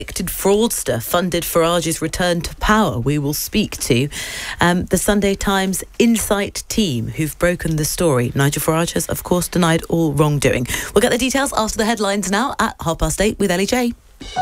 convicted fraudster funded Farage's return to power. We will speak to the Sunday Times Insight team who've broken the story. Nigel Farage has, of course, denied all wrongdoing. We'll get the details after the headlines now at 8:30 with Ellie J.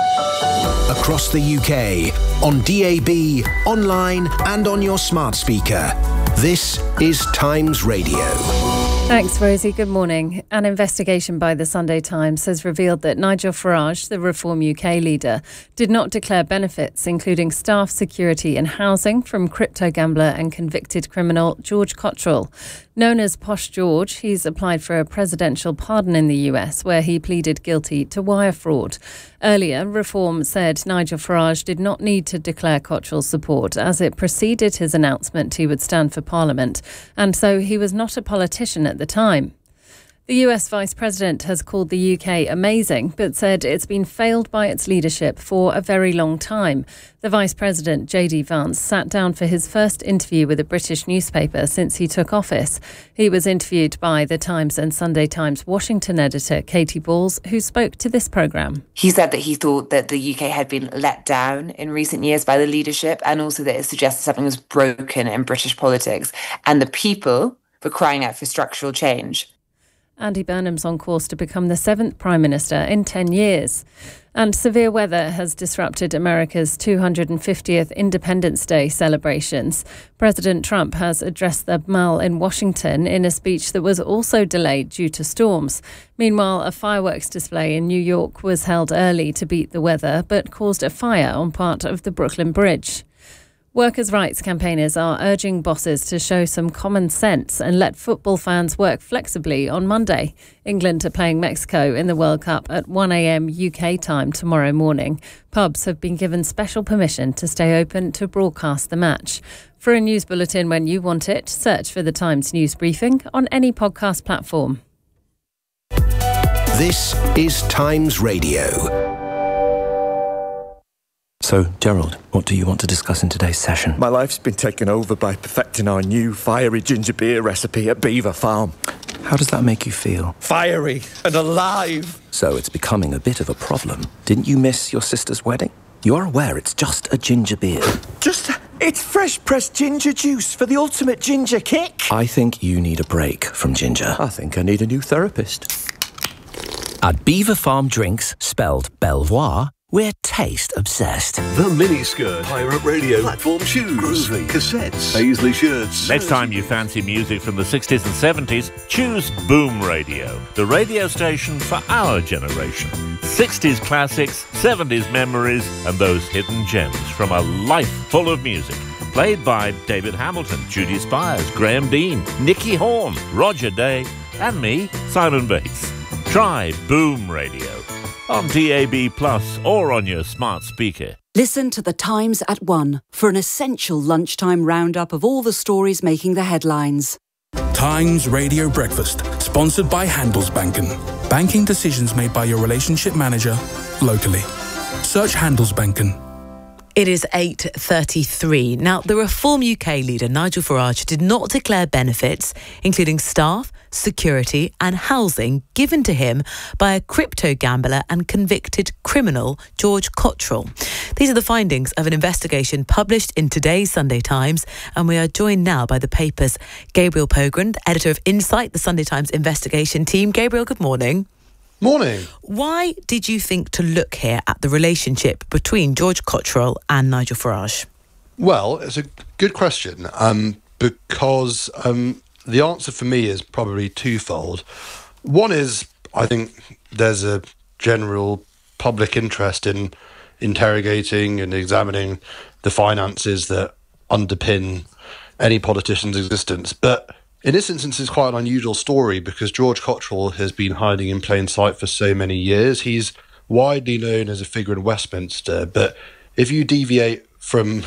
Across the UK, on DAB, online and on your smart speaker. This is Times Radio. Thanks, Rosie. Good morning. An investigation by the Sunday Times has revealed that Nigel Farage, the Reform UK leader, did not declare benefits, including staff, security and housing, from crypto gambler and convicted criminal George Cottrell. Known as Posh George, he's applied for a presidential pardon in the US, where he pleaded guilty to wire fraud. Earlier, Reform said Nigel Farage did not need to declare Cottrell's support, as it preceded his announcement he would stand for Parliament, and so he was not a politician at the time. The US Vice President has called the UK amazing, but said it's been failed by its leadership for a very long time. The Vice President, JD Vance, sat down for his first interview with a British newspaper since he took office. He was interviewed by the Times and Sunday Times Washington editor, Katie Balls, who spoke to this programme. He said that he thought that the UK had been let down in recent years by the leadership, and also that it suggested something was broken in British politics, and the people were crying out for structural change. Andy Burnham's on course to become the 7th Prime Minister in 10 years. And severe weather has disrupted America's 250th Independence Day celebrations. President Trump has addressed the Mall in Washington in a speech that was also delayed due to storms. Meanwhile, a fireworks display in New York was held early to beat the weather, but caused a fire on part of the Brooklyn Bridge. Workers' rights campaigners are urging bosses to show some common sense and let football fans work flexibly on Monday. England are playing Mexico in the World Cup at 1 a.m. UK time tomorrow morning. Pubs have been given special permission to stay open to broadcast the match. For a news bulletin when you want it, search for the Times News Briefing on any podcast platform. This is Times Radio. So, Gerald, what do you want to discuss in today's session? My life's been taken over by perfecting our new fiery ginger beer recipe at Beaver Farm. How does that make you feel? Fiery and alive. So it's becoming a bit of a problem. Didn't you miss your sister's wedding? You are aware it's just a ginger beer. It's fresh pressed ginger juice for the ultimate ginger kick. I think you need a break from ginger. I think I need a new therapist. At Beaver Farm Drinks, spelled Belvoir, we're taste obsessed. The miniskirt, pirate radio, platform shoes, groovy cassettes, Paisley shirts. Next time you fancy music from the 60s and 70s, choose Boom Radio, the radio station for our generation. 60s classics, 70s memories, and those hidden gems from a life full of music. Played by David Hamilton, Judy Spires, Graham Dean, Nicky Horn, Roger Day, and me, Simon Bates. Try Boom Radio on DAB+ or on your smart speaker. Listen to The Times at 1 for an essential lunchtime roundup of all the stories making the headlines. Times Radio Breakfast, sponsored by Handelsbanken. Banking decisions made by your relationship manager, locally. Search Handelsbanken. It is 8:33. Now, the Reform UK leader, Nigel Farage, did not declare benefits, including staff, security and housing, given to him by a crypto gambler and convicted criminal, George Cottrell. These are the findings of an investigation published in today's Sunday Times, and we are joined now by the paper's Gabriel Pogrund, editor of Insight, the Sunday Times investigation team. Gabriel, good morning. Morning. Why did you think to look here at the relationship between George Cottrell and Nigel Farage? Well, it's a good question, because the answer for me is probably twofold. One is, I think there's a general public interest in interrogating and examining the finances that underpin any politician's existence. But in this instance, it's quite an unusual story because George Cottrell has been hiding in plain sight for so many years. He's widely known as a figure in Westminster, but if you deviate from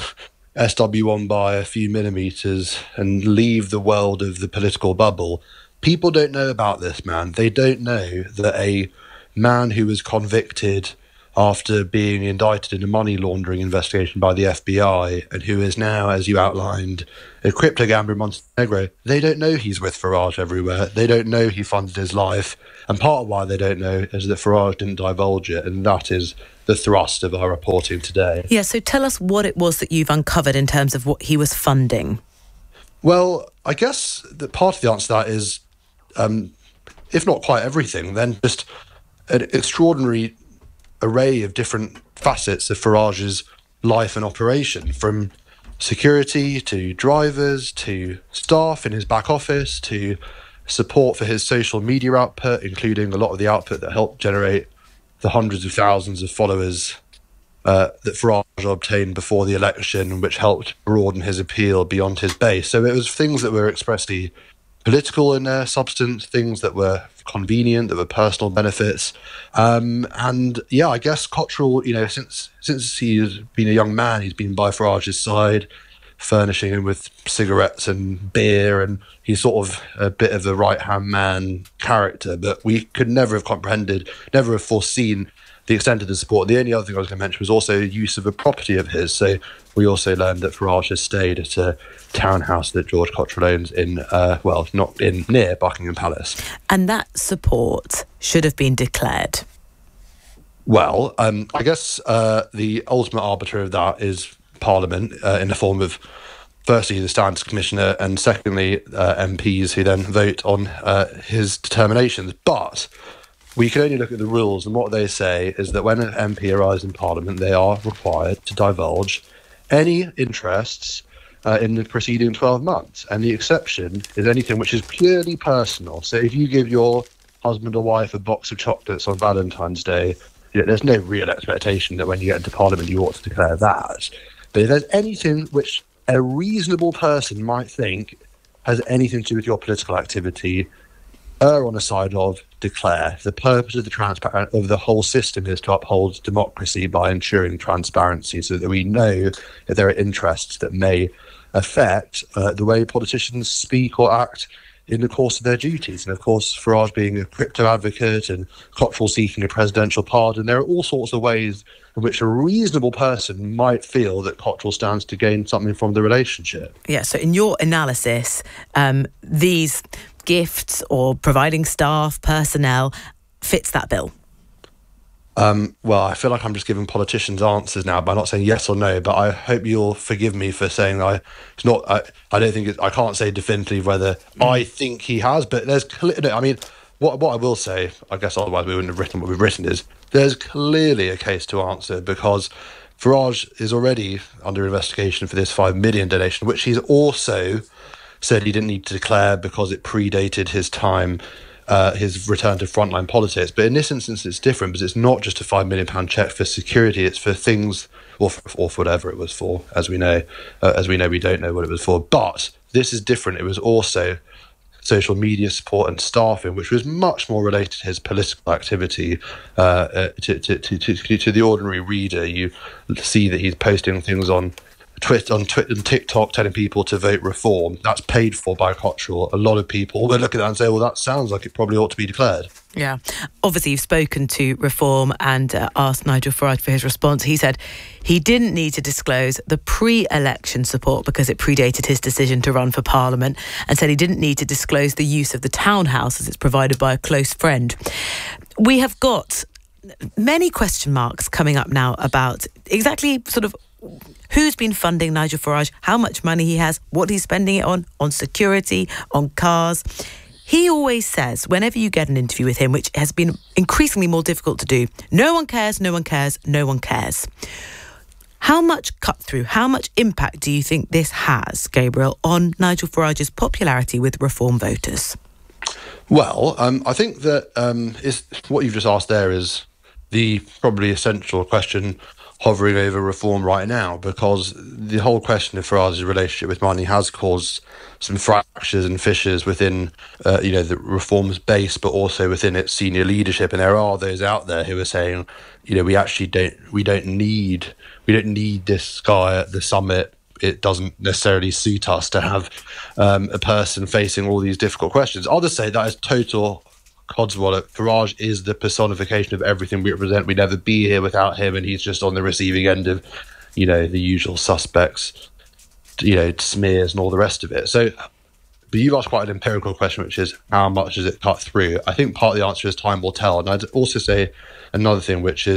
SW1 by a few millimetres and leave the world of the political bubble, people don't know about this man. They don't know that a man who was convicted after being indicted in a money laundering investigation by the FBI and who is now, as you outlined, a crypto gambler in Montenegro, they don't know he's with Farage everywhere. They don't know he funded his life. And part of why they don't know is that Farage didn't divulge it, and that is the thrust of our reporting today. Yeah, so tell us what it was that you've uncovered in terms of what he was funding. Well, I guess that part of the answer to that is, if not quite everything, then just an extraordinary array of different facets of Farage's life and operation, from security to drivers to staff in his back office to support for his social media output, including a lot of the output that helped generate the hundreds of thousands of followers that Farage obtained before the election, which helped broaden his appeal beyond his base. So it was things that were expressly political in their substance, things that were convenient, that were personal benefits. And yeah, I guess Cottrell, since he's been a young man, he's been by Farage's side, furnishing him with cigarettes and beer, and he's sort of a bit of a right-hand man character, but we could never have comprehended, never have foreseen the extent of the support. The only other thing I was going to mention was also use of a property of his. So we also learned that Farage has stayed at a townhouse that George Cottrell owns near Buckingham Palace. And that support should have been declared. Well, I guess the ultimate arbiter of that is Parliament, in the form of, firstly, the Standards Commissioner, and secondly, MPs who then vote on his determinations. But we can only look at the rules, and what they say is that when an MP arrives in Parliament, they are required to divulge any interests in the preceding 12 months. And the exception is anything which is purely personal. So if you give your husband or wife a box of chocolates on Valentine's Day, there's no real expectation that when you get into Parliament you ought to declare that. But if there's anything which a reasonable person might think has anything to do with your political activity, err on the side of declare. The purpose of the whole system is to uphold democracy by ensuring transparency, so that we know if there are interests that may affect the way politicians speak or act in the course of their duties. And of course, Farage being a crypto advocate and Cottrell seeking a presidential pardon, there are all sorts of ways in which a reasonable person might feel that Cottrell stands to gain something from the relationship. Yeah, so in your analysis, these gifts or providing staff, personnel, fits that bill? Well, I feel like I'm just giving politicians answers now by not saying yes or no, but I hope you'll forgive me for saying I can't say definitively whether I think he has, but there's what I will say, I guess otherwise we wouldn't have written what we've written, is there's clearly a case to answer, because Farage is already under investigation for this $5 million donation, which he's also said he didn't need to declare because it predated his time, his return to frontline politics. But in this instance, it's different, because it's not just a £5 million cheque for security. It's for things, or for whatever it was for. As we know, we don't know what it was for. But this is different. It was also social media support and staffing, which was much more related to his political activity. To the ordinary reader, you see that he's posting things on Twitter and TikTok telling people to vote Reform. That's paid for by Cottrell. A lot of people will look at that and say, well, that sounds like it probably ought to be declared. Yeah. Obviously, you've spoken to Reform and asked Nigel Farage for his response. He said he didn't need to disclose the pre-election support because it predated his decision to run for Parliament, and said he didn't need to disclose the use of the townhouse as it's provided by a close friend. We have got many question marks coming up now about exactly sort of who's been funding Nigel Farage, how much money he has, what he's spending it on security, on cars. He always says, whenever you get an interview with him, which has been increasingly more difficult to do, no one cares, no one cares, no one cares. How much cut-through, how much impact do you think this has, Gabriel, on Nigel Farage's popularity with Reform voters? Well, I think that is what you've just asked there is the probably essential question hovering over Reform right now, because the whole question of Farage's relationship with money has caused some fractures and fissures within the Reform's base, but also within its senior leadership. And there are those out there who are saying, we don't need this guy at the summit. It doesn't necessarily suit us to have a person facing all these difficult questions. Others say that is total codswallop. Farage is the personification of everything we represent. We'd never be here without him, and he's just on the receiving end of, the usual suspects, smears and all the rest of it. So, but you've asked quite an empirical question, which is how much does it cut through? I think part of the answer is time will tell. And I'd also say another thing, which is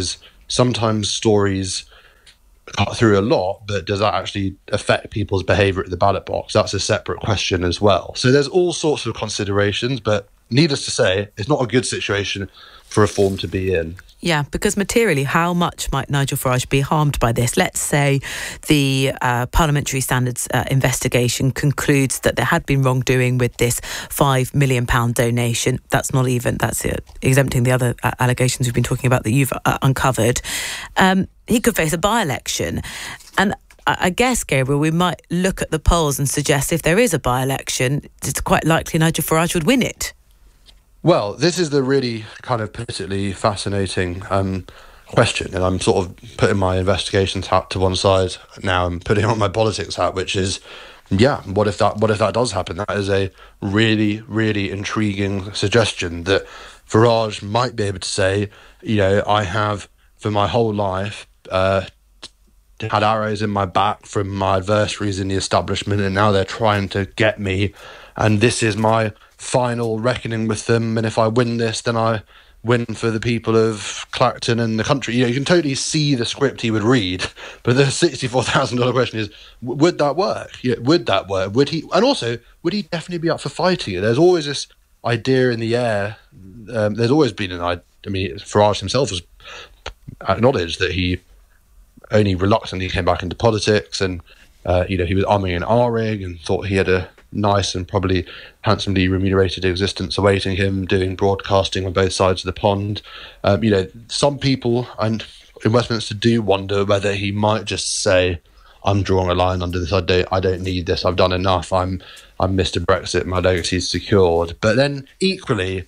sometimes stories cut through a lot, but does that actually affect people's behaviour at the ballot box? That's a separate question as well. So there's all sorts of considerations, but needless to say, it's not a good situation for Reform to be in. Yeah, because materially, how much might Nigel Farage be harmed by this? Let's say the Parliamentary Standards investigation concludes that there had been wrongdoing with this £5 million donation. That's exempting the other allegations we've been talking about that you've uncovered. He could face a by-election. And I guess, Gabriel, we might look at the polls and suggest if there is a by-election, it's quite likely Nigel Farage would win it. Well, this is the really kind of politically fascinating question, and I'm sort of putting my investigations hat to one side now and putting on my politics hat, which is, what if that does happen? That is a really, really intriguing suggestion that Farage might be able to say, I have for my whole life had arrows in my back from my adversaries in the establishment, and now they're trying to get me, and this is my final reckoning with them, and if I win this, then I win for the people of Clacton and the country. You can totally see the script he would read, but the $64,000 question is, would that work? Would that work? Would he definitely be up for fighting it? There's always this idea in the air. There's always been Farage himself has acknowledged that he only reluctantly came back into politics, and he was umming and ahhing and thought he had a nice and probably handsomely remunerated existence awaiting him, doing broadcasting on both sides of the pond. Some people in Westminster do wonder whether he might just say, I'm drawing a line under this, I don't need this, I've done enough, I'm Mr. Brexit, my legacy's secured. But then equally,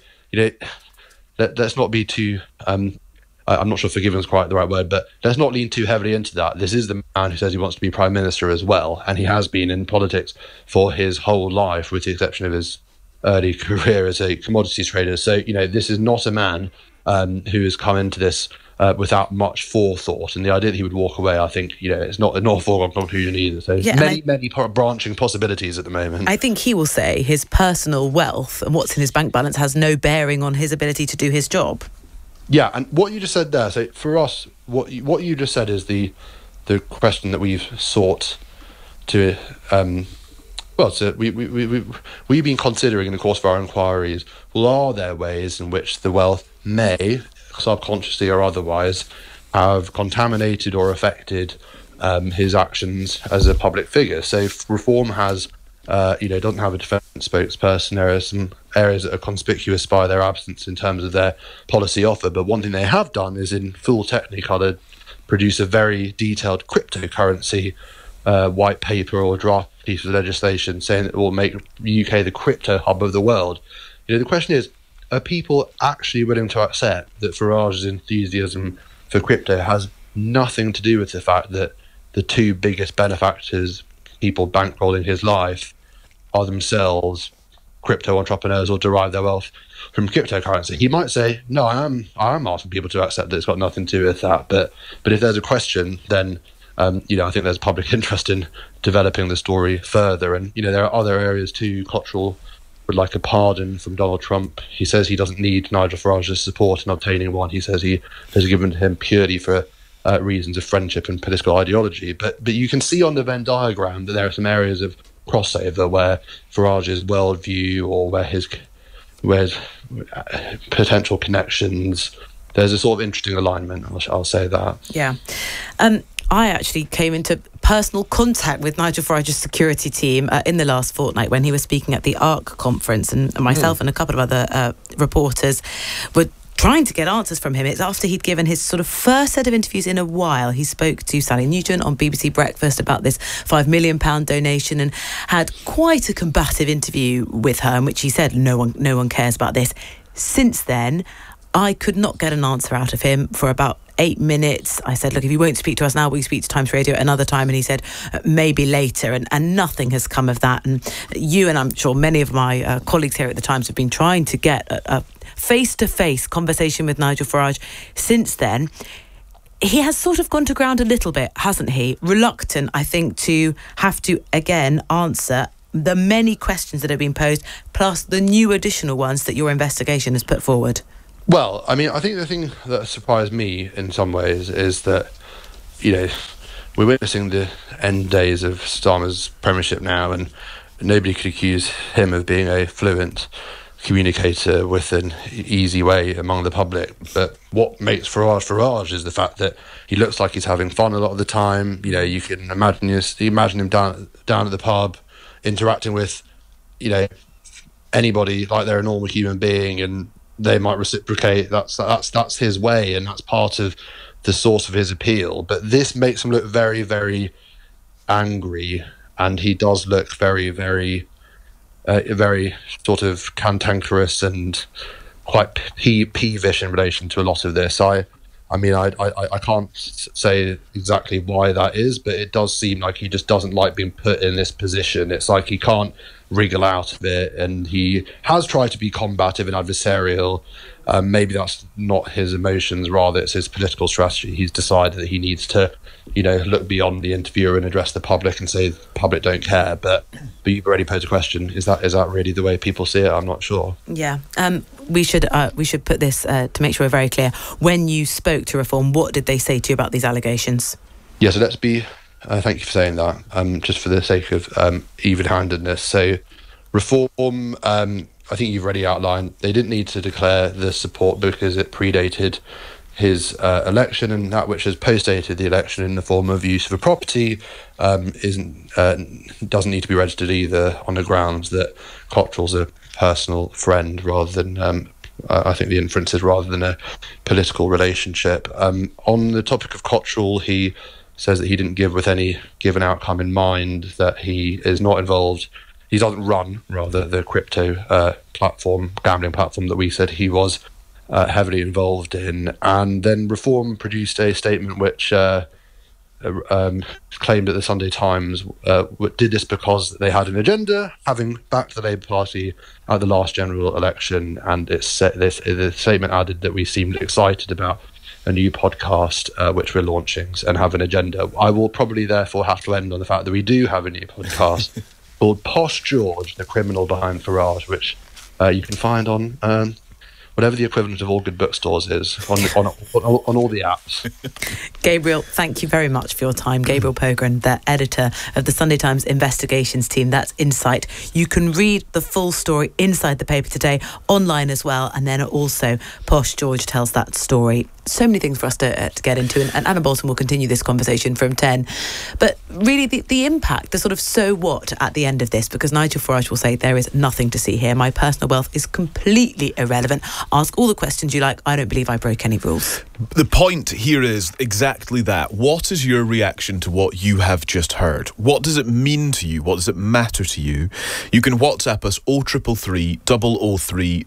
let's not be too I'm not sure forgiven is quite the right word, but let's not lean too heavily into that. This is the man who says he wants to be Prime Minister as well, and he has been in politics for his whole life, with the exception of his early career as a commodities trader. So, this is not a man who has come into this without much forethought, and the idea that he would walk away, I think, it's not a foregone conclusion either. So many branching possibilities at the moment. I think he will say his personal wealth and what's in his bank balance has no bearing on his ability to do his job. Yeah, and what you just said there, so for us, what you just said is the question that we've sought to, we've been considering in the course of our inquiries, are there ways in which the wealth may, subconsciously or otherwise, have contaminated or affected his actions as a public figure? So Reform has, doesn't have a defence spokesperson. There are some areas that are conspicuous by their absence in terms of their policy offer. But one thing they have done is, in full Technicolor, produce a very detailed cryptocurrency white paper or draft piece of legislation saying that it will make the UK the crypto hub of the world. The question is, are people actually willing to accept that Farage's enthusiasm for crypto has nothing to do with the fact that the two biggest benefactors people bankrolling his life are themselves crypto entrepreneurs or derive their wealth from cryptocurrency? He might say, no, I am asking people to accept that it's got nothing to do with that. But if there's a question, then I think there's public interest in developing the story further. And there are other areas too. Cottrell would like a pardon from Donald Trump. He says he doesn't need Nigel Farage's support in obtaining one. He says he has given to him purely for reasons of friendship and political ideology. But you can see on the Venn diagram that there are some areas of crossover where Farage's worldview or where his potential connections, there's a sort of interesting alignment. I'll say that. Yeah. I actually came into personal contact with Nigel Farage's security team in the last fortnight when he was speaking at the ARC conference, and myself and a couple of other reporters were trying to get answers from him. It's after he'd given his sort of first set of interviews in a while. He spoke to Sally Nugent on BBC Breakfast about this £5 million donation and had quite a combative interview with her in which he said no one cares about this. Since then, I could not get an answer out of him for about 8 minutes. I said, look, if you won't speak to us now, will you speak to Times Radio another time? And he said, maybe later. And nothing has come of that. And you and I'm sure many of my colleagues here at the Times have been trying to get a face-to-face conversation with Nigel Farage since then. He has sort of gone to ground a little bit, hasn't he? Reluctant, I think, to have to, again, answer the many questions that have been posed, plus the new additional ones that your investigation has put forward. Well, I mean, I think the thing that surprised me in some ways is that, we're witnessing the end days of Starmer's premiership now, and nobody could accuse him of being a fluent communicator with an easy way among the public. But what makes Farage is the fact that he looks like he's having fun a lot of the time. You can imagine him down at the pub interacting with, anybody like they're a normal human being, and they might reciprocate. That's his way, and that's part of the source of his appeal. But this makes him look very, very angry, and he does look very, very, very sort of cantankerous and quite peevish in relation to a lot of this. I can't say exactly why that is, but it does seem like he just doesn't like being put in this position. It's like he can't wriggle out of it, and he has tried to be combative and adversarial. Maybe that's not his emotions, rather it's his political strategy. He's decided that he needs to, look beyond the interviewer and address the public and say the public don't care. But you've already posed a question. Is that really the way people see it? I'm not sure. Yeah. We should put this to make sure we're very clear. When you spoke to Reform, what did they say to you about these allegations? Yeah, so let's be... thank you for saying that, just for the sake of even-handedness. So Reform, I think you've already outlined, they didn't need to declare the support because it predated his election, and that which has postdated the election in the form of use of a property doesn't need to be registered either, on the grounds that Cottrell's a personal friend rather than... I think the inference is rather than a political relationship. On the topic of Cottrell, he says that he didn't give with any given outcome in mind, that he is not involved. He doesn't run, rather, the crypto gambling platform that we said he was heavily involved in. And then Reform produced a statement which claimed that the Sunday Times did this because they had an agenda, having backed the Labour Party at the last general election. And the statement added that we seemed excited about a new podcast which we're launching and have an agenda. I will probably therefore have to end on the fact that we do have a new podcast called Posh George, the criminal behind Farage, which you can find on whatever the equivalent of all good bookstores is, on all the apps. Gabriel, thank you very much for your time. Gabriel Pogren, the editor of the Sunday Times investigations team. That's Insight. You can read the full story inside the paper today, online as well, and then also Posh George tells that story. So many things for us to get into, and Anna Bolton will continue this conversation from 10. But really the impact, the sort of so what at the end of this, because Nigel Farage will say there is nothing to see here. My personal wealth is completely irrelevant. Ask all the questions you like. I don't believe I broke any rules. The point here is exactly that. What is your reaction to what you have just heard? What does it mean to you? What does it matter to you? You can WhatsApp us 0333 003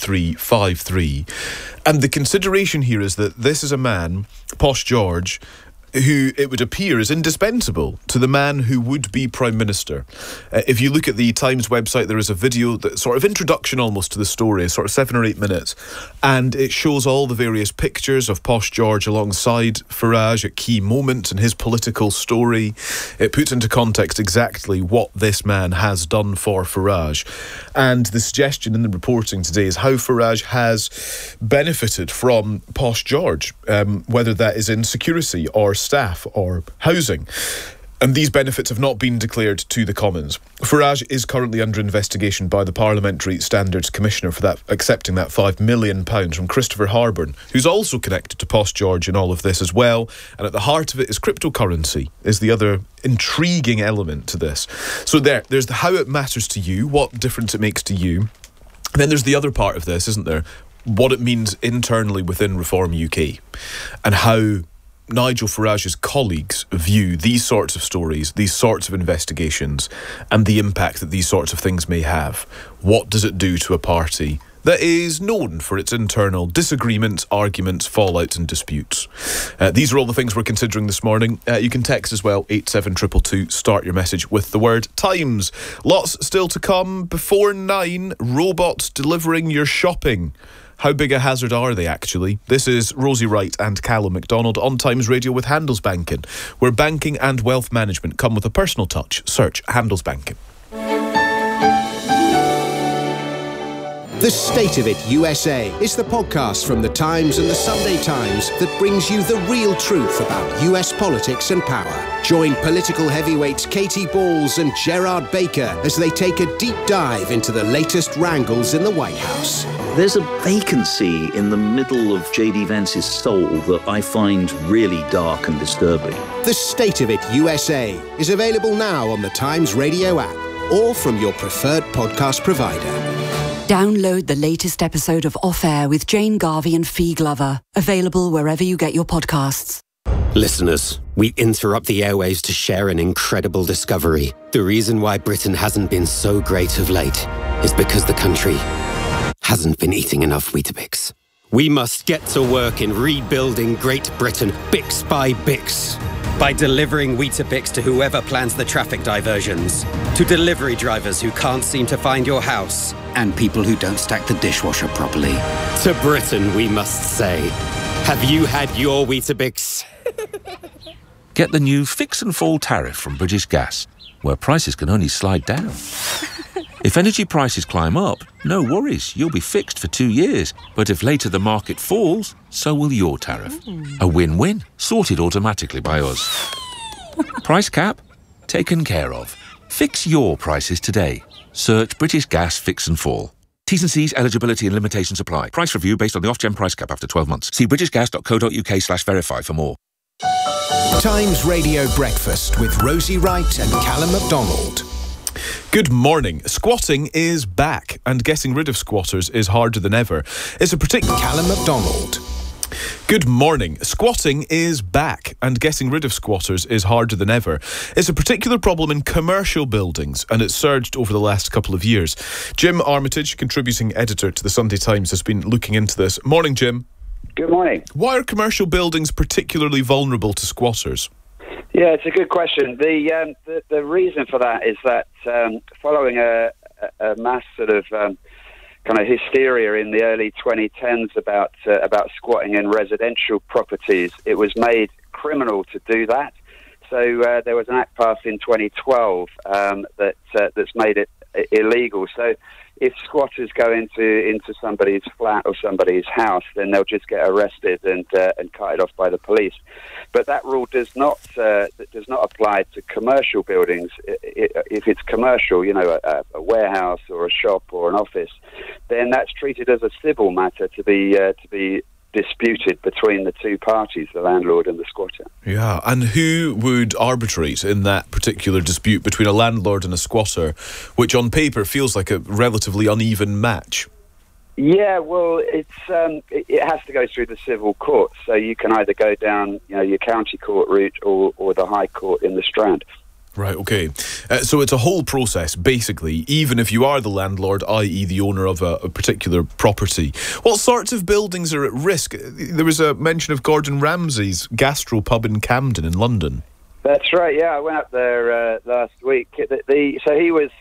2353. And the consideration here is that this is a man, Posh George, who it would appear is indispensable to the man who would be Prime Minister. If you look at the Times website, there is a video, that sort of introduction almost to the story, sort of 7 or 8 minutes, and it shows all the various pictures of Posh George alongside Farage at key moments in his political story. It puts into context exactly what this man has done for Farage. And the suggestion in the reporting today is how Farage has benefited from Posh George, whether that is in security or staff or housing. And these benefits have not been declared to the Commons. Farage is currently under investigation by the Parliamentary Standards Commissioner for that, accepting that £5 million from Christopher Harburn, who's also connected to Posh George in all of this as well. And at the heart of it is cryptocurrency, is the other intriguing element to this. So there's how it matters to you, what difference it makes to you. And then there's the other part of this, isn't there? What it means internally within Reform UK, and how Nigel Farage's colleagues view these sorts of stories, these sorts of investigations, and the impact that these sorts of things may have. What does it do to a party that is known for its internal disagreements, arguments, fallouts and disputes? These are all the things we're considering this morning. You can text as well, 87222. Start your message with the word Times. Lots still to come. Before 9, robots delivering your shopping. How big a hazard are they, actually? This is Rosie Wright and Callum MacDonald on Times Radio with Handelsbanken, where banking and wealth management come with a personal touch. Search Handelsbanken. The State of It USA is the podcast from The Times and The Sunday Times that brings you the real truth about US politics and power. Join political heavyweights Katie Balls and Gerard Baker as they take a deep dive into the latest wrangles in the White House. There's a vacancy in the middle of J.D. Vance's soul that I find really dark and disturbing. The State of It USA is available now on the Times Radio app or from your preferred podcast provider. Download the latest episode of Off Air with Jane Garvey and Fee Glover. Available wherever you get your podcasts. Listeners, we interrupt the airwaves to share an incredible discovery. The reason why Britain hasn't been so great of late is because the country hasn't been eating enough Weetabix. We must get to work in rebuilding Great Britain, Bix by Bix. By delivering Weetabix to whoever plans the traffic diversions, to delivery drivers who can't seem to find your house, and people who don't stack the dishwasher properly. To Britain, we must say, have you had your Weetabix? Get the new Fix and Fall tariff from British Gas, where prices can only slide down. If energy prices climb up, no worries, you'll be fixed for 2 years. But if later the market falls, so will your tariff. A win-win, sorted automatically by us. Price cap, taken care of. Fix your prices today. Search British Gas Fix and Fall. T's and C's, eligibility and limitations apply. Price review based on the Ofgem price cap after 12 months. See britishgas.co.uk/verify for more. Times Radio Breakfast with Rosie Wright and Callum MacDonald. Good morning. Squatting is back, and getting rid of squatters is harder than ever. It's a particular... Callum MacDonald. Good morning. Squatting is back, and getting rid of squatters is harder than ever. It's a particular problem in commercial buildings, and it's surged over the last couple of years. Jim Armitage, contributing editor to the Sunday Times, has been looking into this. Morning, Jim. Good morning. Why are commercial buildings particularly vulnerable to squatters? Yeah, it's a good question. The reason for that is that following a mass sort of kind of hysteria in the early 2010s about squatting in residential properties, it was made criminal to do that. So there was an act passed in 2012 that's made it illegal. So if squatters go into somebody's flat or somebody's house, then they'll just get arrested and carted off by the police. But that rule does not apply to commercial buildings. If it's commercial, you know, a warehouse or a shop or an office, then that's treated as a civil matter to be disputed between the two parties, the landlord and the squatter. Yeah, and who would arbitrate in that particular dispute between a landlord and a squatter, which on paper feels like a relatively uneven match? Yeah, well, it has to go through the civil courts, so you can either go down, you know, your county court route or the High Court in the Strand. Right, okay. So it's a whole process, basically, even if you are the landlord, i.e. the owner of a particular property. What sorts of buildings are at risk? There was a mention of Gordon Ramsay's gastro pub in Camden in London. That's right, yeah, I went up there last week. So he was...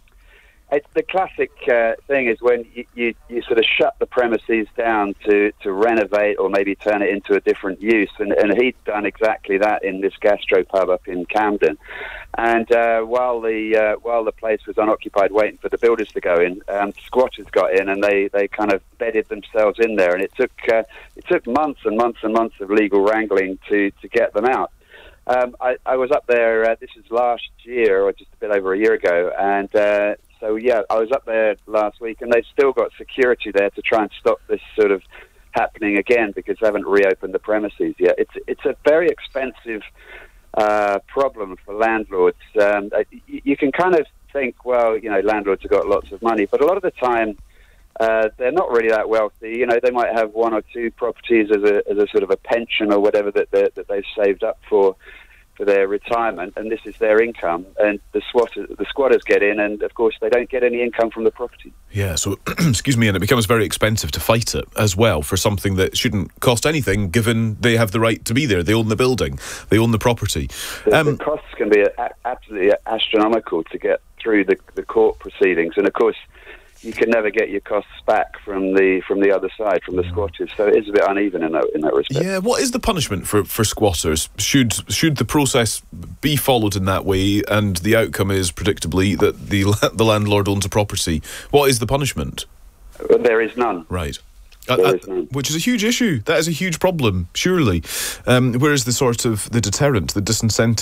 the classic thing is when you sort of shut the premises down to renovate or maybe turn it into a different use, and he'd done exactly that in this gastropub up in Camden. And while the place was unoccupied waiting for the builders to go in, squatters got in and they kind of bedded themselves in there, and it took months and months and months of legal wrangling to get them out. I was up there, this is last year, or just a bit over a year ago, and so yeah, I was up there last week, and they've still got security there to try and stop this sort of happening again because they haven't reopened the premises yet. It's a very expensive problem for landlords. You can kind of think, well, you know, landlords have got lots of money, but a lot of the time they're not really that wealthy. You know, they might have one or two properties as a sort of a pension or whatever that they've saved up for their retirement, and this is their income, and the squatters get in, and of course they don't get any income from the property. Yeah, so excuse me, and it becomes very expensive to fight it as well for something that shouldn't cost anything, given they have the right to be there. They own the building, they own the property. The costs can be absolutely astronomical to get through the court proceedings, and of course you can never get your costs back from the other side, from the squatters. So it is a bit uneven in that respect. Yeah, what is the punishment for squatters? Should the process be followed in that way, and the outcome is predictably that the landlord owns a property? What is the punishment? There is none. Right. There is none. Which is a huge issue. That is a huge problem, surely. Where is the sort of the deterrent, the disincentive